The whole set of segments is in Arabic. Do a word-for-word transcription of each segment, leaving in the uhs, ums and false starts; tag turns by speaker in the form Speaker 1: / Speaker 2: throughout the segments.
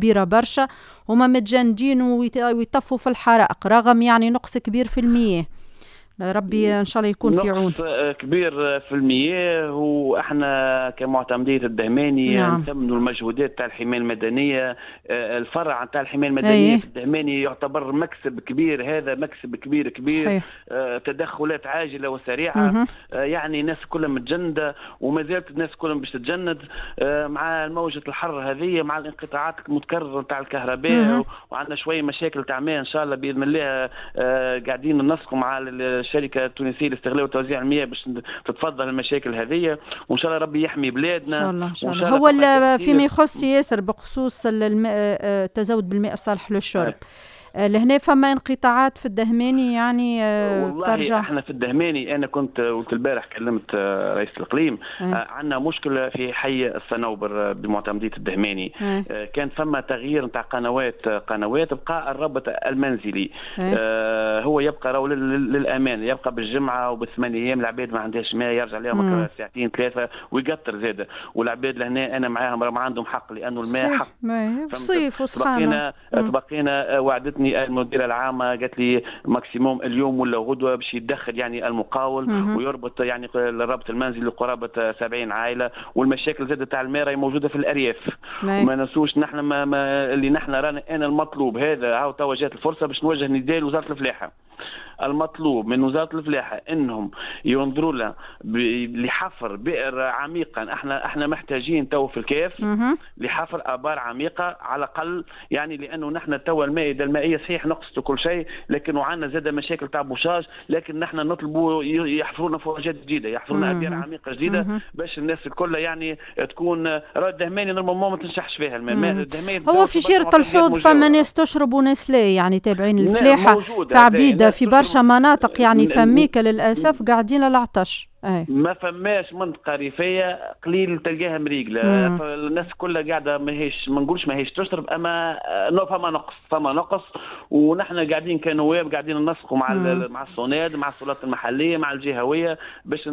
Speaker 1: كبيرة برشا، هما متجندين ويطفوا في الحرائق رغم يعني نقص كبير في المياه. ربي ان شاء الله يكون في عون.
Speaker 2: نقص كبير في المياه، واحنا كمعتمدية الدهماني
Speaker 1: نعم.
Speaker 2: نثمنوا المجهودات تاع الحماية المدنية. الفرع تاع الحماية المدنية
Speaker 1: أيه.
Speaker 2: في الدهماني يعتبر مكسب كبير، هذا مكسب كبير كبير. صحيح. تدخلات عاجلة وسريعة. مه. يعني الناس كلها متجندة وما زالت الناس كلها باش تتجند مع موجة الحر هذه، مع الانقطاعات المتكررة تاع الكهرباء، وعندنا شوية مشاكل تاع ماء ان شاء الله باذن الله. قاعدين ننسقوا مع الشركه التونسيه لاستغلال وتوزيع المياه باش تتفضل المشاكل هذه، وان شاء الله ربي يحمي بلادنا.
Speaker 1: ان شاء الله ان شاء الله. هو فيما يخص ياسر بخصوص التزود بالماء الصالح للشرب، لهنا فما انقطاعات في الدهماني يعني
Speaker 2: والله
Speaker 1: ترجع.
Speaker 2: احنا في الدهماني انا كنت قلت البارح كلمت رئيس الاقليم. اه. عندنا مشكله في حي الصنوبر بمعتمديه الدهماني. اه. كان فما تغيير نتاع قنوات قنوات بقى الرابط المنزلي. اه. اه هو يبقى رو للامان، يبقى بالجمعه وبالثمان ايام العباد ما عندهاش ماء، يرجع لهم ساعتين ثلاثه ويقطر زاده، والعباد لهنا انا معاهم ما عندهم حق لانه الماء حق.
Speaker 1: في صيف وسخانه.
Speaker 2: تبقينا وعدتني المديرة العامة قالت لي ماكسيموم اليوم ولا غدوة باش يتدخل يعني المقاول مم. ويربط يعني الربط المنزلي لقرابة سبعين عائلة، والمشاكل زادت تاع الماء راهي موجودة في الأرياف. وما ننسوش نحن ما, ما اللي نحن رانا أنا المطلوب هذا، هاو توا جات الفرصة باش نوجه نداء لوزارة الفلاحة. المطلوب من وزارة الفلاحة انهم ينظروا لنا لحفر بئر عميقا. احنا احنا محتاجين تو في الكاف لحفر ابار عميقة على الاقل، يعني لانه نحن تو المائدة المائية صحيح نقصت كل شيء، لكن وعندنا زاد مشاكل تاع بوشاج، لكن نحن نطلبوا يحفرونا فوجات جديدة، يحفرونا ابار عميقة جديدة باش الناس الكل يعني تكون راه الدهماني نورمالمون ما تنشحش فيها الماء. الدهماني
Speaker 1: هو في شيرة الحوض فما ناس تشرب وناس لا، يعني تابعين الفلاحة في عبيدة في برشا مناطق يعني فميكة للأسف قاعدين العطش. أي.
Speaker 2: ما فماش منطقه ريفيه قليل تلقاها مريقله، الناس كلها قاعده ماهيش ما نقولش ماهيش تشرب، اما نو فما نقص فما نقص، ونحن قاعدين كنواب قاعدين ننسقوا مع مع الصوناد مع السلطات المحليه مع الجهويه باش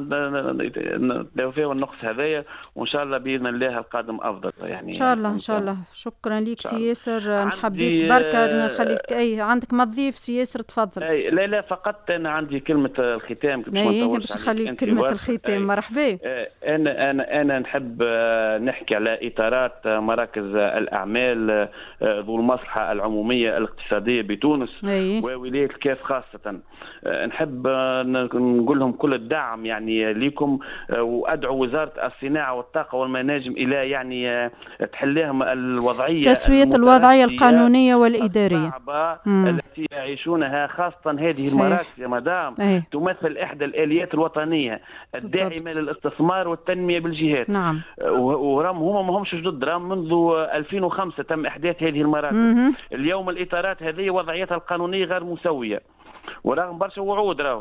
Speaker 2: نتلافاو النقص هذايا، وان شاء الله باذن الله القادم افضل. يعني
Speaker 1: ان شاء الله ان شاء الله. شكرا لك سي ياسر، حبيت بركه نخليك. اي عندك ما تضيف سي ياسر تفضل.
Speaker 2: اي لا لا فقط انا عندي كلمه الختام
Speaker 1: باش نخلي كلمة الختام. مرحبا.
Speaker 2: أنا أنا أنا نحب نحكي على إطارات مراكز الأعمال ذو المصلحة العمومية الاقتصادية بتونس وولاية الكاف خاصة. نحب نقول لهم كل الدعم يعني لكم، وأدعو وزارة الصناعة والطاقة والمناجم إلى يعني تحلهم الوضعية
Speaker 1: تسوية الوضعية القانونية والإدارية
Speaker 2: التي يعيشونها، خاصة هذه المراكز يا مدام تمثل إحدى الآليات الوطنية الداعمة للاستثمار والتنمية بالجهات.
Speaker 1: نعم.
Speaker 2: ورام هما ما همش جدد، رام منذ ألفين وخمسة تم إحداث هذه المراكز. اليوم الإطارات هذه وضعيتها القانونية غير مسوية، ورغم برشا وعود راهو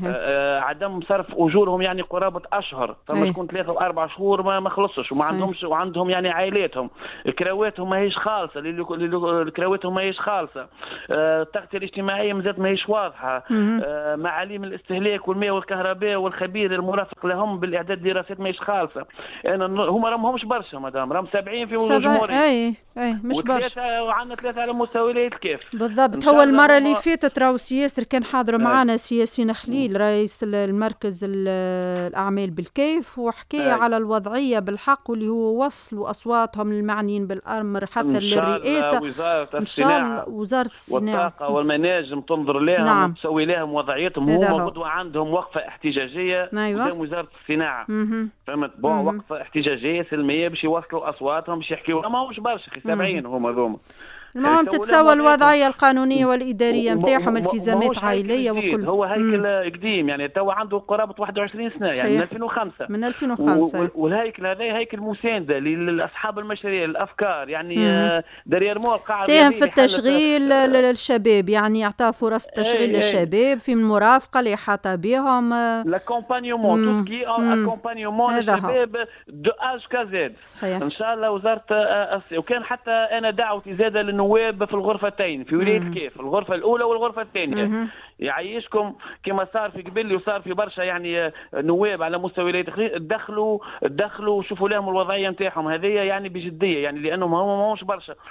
Speaker 2: آه عدم صرف اجورهم يعني قرابه اشهر، فما شكون ثلاثه واربع شهور ما ما خلصش، وما عندهمش وعندهم يعني عائلاتهم، كراواتهم ماهيش خالصه، كراواتهم ماهيش خالصه، آه التغطيه الاجتماعيه مازالت ماهيش واضحه، آه معاليم الاستهلاك والماء والكهرباء والخبير المرافق لهم بالاعداد دراسات ماهيش خالصه. انا هما راهم همش برشا مدام، راهم سبعين في الجمهوريه.
Speaker 1: اي اي مش برشا،
Speaker 2: وعندنا ثلاثه على مستوى ولايه الكاف
Speaker 1: بالضبط. هو المره اللي فاتت راهو سياسر كان حاضر معنا سياسي خليل رئيس المركز الأعمال بالكيف، وحكي على الوضعية بالحق، واللي هو وصلوا أصواتهم للمعنيين بالأمر حتى للرئاسة.
Speaker 2: إن شاء الله
Speaker 1: وزارة الصناعة
Speaker 2: والطاقة والمناجم تنظر لهم. نعم. وتسوي لهم وضعيتهم. هما غدوة عندهم وقفة احتجاجية قدام وزارة الصناعة. فهمت بون وقفة احتجاجية سلمية باش يوصلوا أصواتهم باش يحكيوا. ما همش برشا سبعين هما ذوما.
Speaker 1: المهم تتساوى الوضعية القانونية والإدارية نتاعهم، التزامات عائلية وكل.
Speaker 2: هو هيكل قديم يعني تو عنده قرابة واحد وعشرين سنة. صحيح. يعني من ألفين وخمسة.
Speaker 1: من ألفين وخمسة.
Speaker 2: والهيكل هذا هيكل مساندة لأصحاب المشاريع الأفكار يعني دارير مو القاعدة
Speaker 1: ساهم في التشغيل للشباب، يعني يعطى فرص تشغيل ايه للشباب في المرافقة اللي حاطة بهم
Speaker 2: لاكومبانيومون توسكي اكومبانيومون للشباب دو اج كازاد. ان شاء الله وزارة وكان حتى أنا دعوتي زادة نواب في الغرفتين في ولاية الكاف، الغرفة الأولى والغرفة الثانية. يعيشكم كما صار في قبل وصار في برشا يعني نواب على مستوى ولاية الكاف، دخلوا دخلوا وشوفوا لهم الوضعية نتاعهم هذه يعني بجدية، يعني لأنهم هم ماهمش برشا.